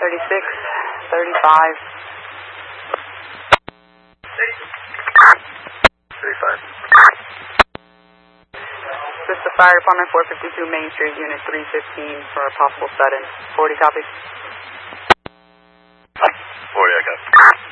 36, 35. 35. This is the Fire Department, 452 Main Street, Unit 315 for a possible set-in. 40 copies. 40, I got.